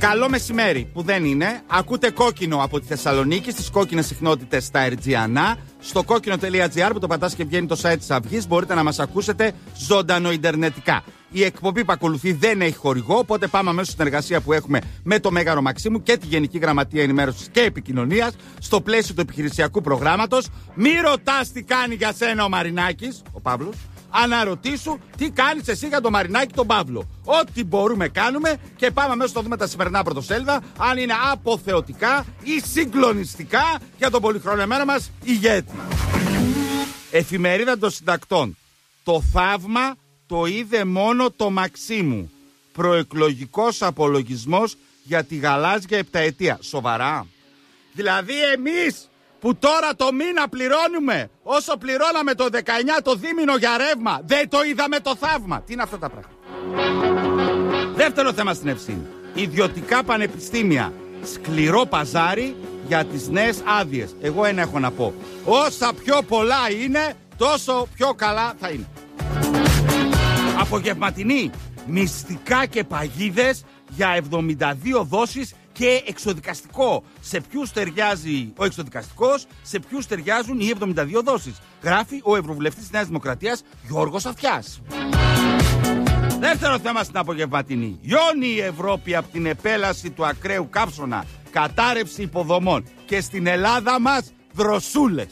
Καλό μεσημέρι, που δεν είναι. Ακούτε Κόκκινο από τη Θεσσαλονίκη, στις κόκκινες συχνότητες στα Ερτζιανά. Στο κόκκινο.gr που το πατάς και βγαίνει το site της Αυγής, μπορείτε να μας ακούσετε ζωντανό ιντερνετικά. Η εκπομπή που ακολουθεί δεν έχει χορηγό, οπότε πάμε αμέσως στην εργασία που έχουμε με το Μέγαρο Μαξίμου και τη Γενική Γραμματεία Ενημέρωσης και Επικοινωνίας στο πλαίσιο του επιχειρησιακού προγράμματος. Μη ρωτάς τι κάνει για σένα ο Μαρινάκης, ο Παύλος. Αναρωτήσου τι κάνεις εσύ για τον Μαρινάκη τον Παύλο. Ό,τι μπορούμε κάνουμε και πάμε αμέσως να δούμε τα σημερινά πρωτοσέλιδα, αν είναι αποθεωτικά ή συγκλονιστικά για τον πολυχρονεμένο μας ηγέτη. Εφημερίδα των Συντακτών. Το θαύμα το είδε μόνο το Μαξίμου. Προεκλογικός απολογισμός για τη γαλάζια επταετία. Σοβαρά? Δηλαδή εμείς που τώρα το μήνα πληρώνουμε όσο πληρώναμε το 19 το δίμηνο για ρεύμα, δεν το είδαμε το θαύμα? Τι είναι αυτά τα πράγματα? Δεύτερο θέμα στην Ευσύνη. Ιδιωτικά πανεπιστήμια. Σκληρό παζάρι για τις νέες άδειες. Εγώ ένα έχω να πω. Όσα πιο πολλά είναι, τόσο πιο καλά θα είναι. Απογευματινή. Μυστικά και παγίδες για 72 δόσεις και εξοδικαστικό. Σε ποιους ταιριάζει ο εξοδικαστικός, σε ποιους ταιριάζουν οι 72 δόσεις. Γράφει ο Ευρωβουλευτής της Νέας Δημοκρατίας Γιώργος Αυτιάς. Δεύτερο θέμα στην απογευματινή. Λιώνει η Ευρώπη από την επέλαση του ακραίου καύσωνα. Κατάρρευση υποδομών. Και στην Ελλάδα μας δροσούλες.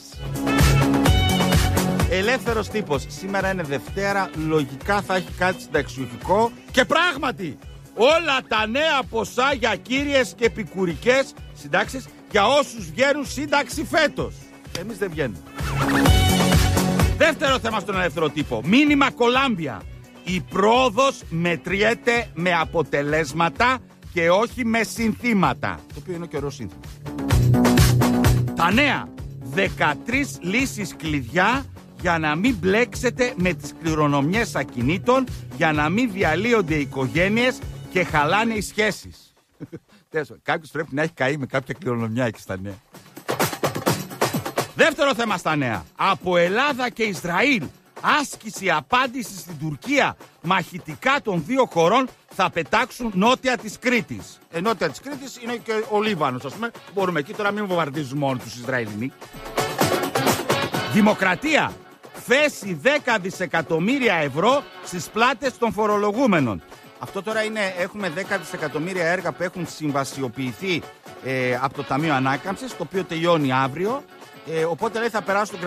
Ελεύθερος τύπος. Σήμερα είναι Δευτέρα. Λογικά θα έχει κάτι συνταξιωτικό. Και πράγματι, όλα τα νέα ποσά για κύριες και επικουρικές συντάξεις για όσους βγαίνουν σύνταξη φέτος. Εμείς δεν βγαίνουμε. Δεύτερο θέμα στον ελεύθερο τύπο. Μήνυμα Κολάμπια. Η πρόοδος μετριέται με αποτελέσματα και όχι με συνθήματα. Το οποίο είναι και ωραίο σύνθημα. Τα νέα. 13 λύσεις κλειδιά για να μην μπλέξετε με τις κληρονομιές ακινήτων, για να μην διαλύονται οι οικογένειες και χαλάνε οι σχέσεις. Κάποιος πρέπει να έχει καεί με κάποια κληρονομιά εκεί στα νέα. Δεύτερο θέμα στα νέα. Από Ελλάδα και Ισραήλ. Άσκηση απάντηση στην Τουρκία. Μαχητικά των δύο χωρών θα πετάξουν νότια της Κρήτης. Νότια της Κρήτης είναι και ο Λίβανος, ας πούμε. Μπορούμε εκεί τώρα μην βομβαρδίζουμε μόνο τους Ισραηλινοί. Δημοκρατία. Θέση 10 δισεκατομμύρια ευρώ στις πλάτες των φορολογούμενων. Αυτό τώρα είναι, έχουμε 10 δισεκατομμύρια έργα που έχουν συμβασιοποιηθεί από το Ταμείο Ανάκαμψης, το οποίο τελειώνει αύριο. Οπότε λέει θα περάσουν